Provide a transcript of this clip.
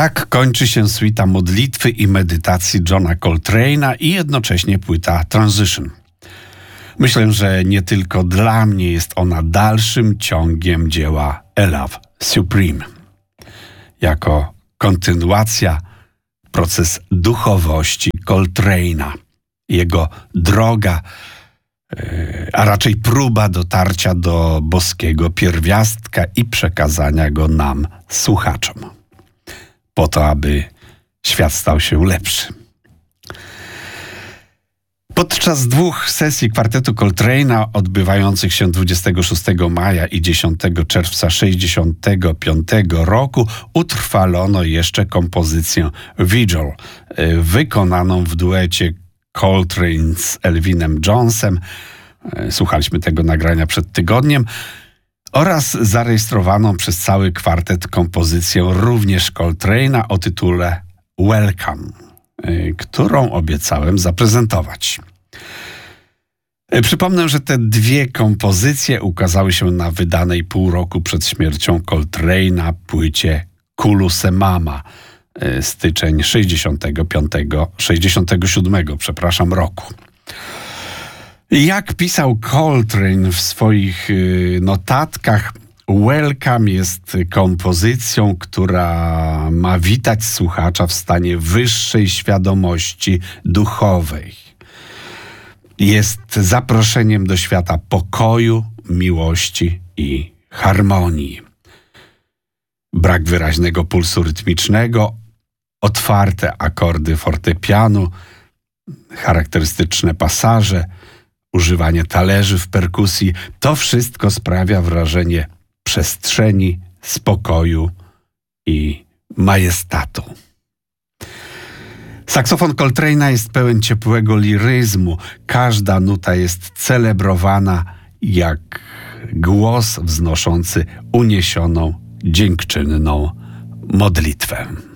Tak kończy się suita modlitwy i medytacji Johna Coltrane'a i jednocześnie płyta Transition. Myślę, że nie tylko dla mnie jest ona dalszym ciągiem dzieła A Love Supreme. Jako kontynuacja proces duchowości Coltrane'a, jego droga, a raczej próba dotarcia do boskiego pierwiastka i przekazania go nam, słuchaczom, po to, aby świat stał się lepszy. Podczas 2 sesji kwartetu Coltrane'a odbywających się 26 maja i 10 czerwca 1965 roku utrwalono jeszcze kompozycję Vigil, wykonaną w duecie Coltrane z Elvinem Jonesem. Słuchaliśmy tego nagrania przed tygodniem. Oraz zarejestrowaną przez cały kwartet kompozycję również Coltrane'a o tytule Welcome, którą obiecałem zaprezentować. Przypomnę, że te 2 kompozycje ukazały się na wydanej pół roku przed śmiercią Coltrane'a płycie Kulusemama, styczeń 67 roku. Jak pisał Coltrane w swoich notatkach, Welcome jest kompozycją, która ma witać słuchacza w stanie wyższej świadomości duchowej. Jest zaproszeniem do świata pokoju, miłości i harmonii. Brak wyraźnego pulsu rytmicznego, otwarte akordy fortepianu, charakterystyczne pasaże, używanie talerzy w perkusji, to wszystko sprawia wrażenie przestrzeni, spokoju i majestatu. Saksofon Coltrane'a jest pełen ciepłego liryzmu. Każda nuta jest celebrowana jak głos wznoszący uniesioną, dziękczynną modlitwę.